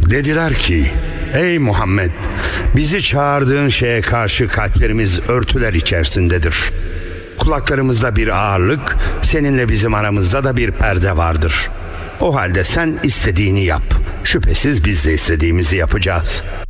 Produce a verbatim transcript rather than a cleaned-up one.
Dediler ki, ey Muhammed, bizi çağırdığın şeye karşı kalplerimiz örtüler içerisindedir. Kulaklarımızda bir ağırlık, seninle bizim aramızda da bir perde vardır. O halde sen istediğini yap. Şüphesiz biz de istediğimizi yapacağız.